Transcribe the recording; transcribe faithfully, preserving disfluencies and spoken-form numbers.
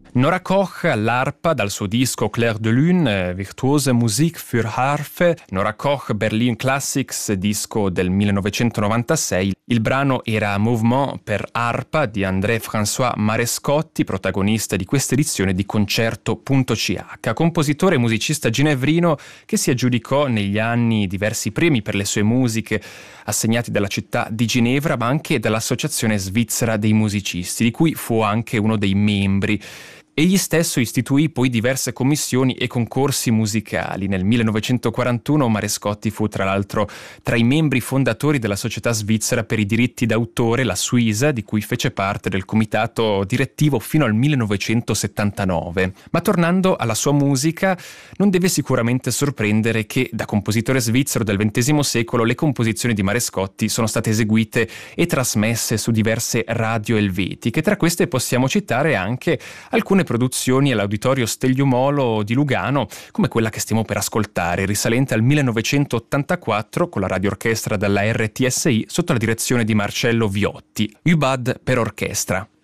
Nora Koch all'arpa dal suo disco Clair de Lune, Virtuose Musik für Harfe. Nora Koch Berlin Classics, disco del millenovecentonovantasei. Il brano era Mouvement per arpa di André-François Marescotti, protagonista di questa edizione di Concerto punto c h, compositore e musicista ginevrino che si aggiudicò negli anni diversi premi per le sue musiche assegnati dalla città di Ginevra, ma anche dall'Associazione Svizzera dei Musicisti, di cui fu anche uno dei membri. Egli stesso istituì poi diverse commissioni e concorsi musicali. Nel millenovecentoquarantuno Marescotti fu tra l'altro tra i membri fondatori della Società Svizzera per i diritti d'autore, la Suisa, di cui fece parte del comitato direttivo fino al millenovecentosettantanove. Ma tornando alla sua musica, non deve sicuramente sorprendere che da compositore svizzero del ventesimo secolo le composizioni di Marescotti sono state eseguite e trasmesse su diverse radio elvetiche. Tra queste possiamo citare anche alcune produzioni all'Auditorio Stegliumolo di Lugano, come quella che stiamo per ascoltare, risalente al millenovecentottantaquattro con la radioorchestra della R T S I sotto la direzione di Marcello Viotti, U B A D per orchestra.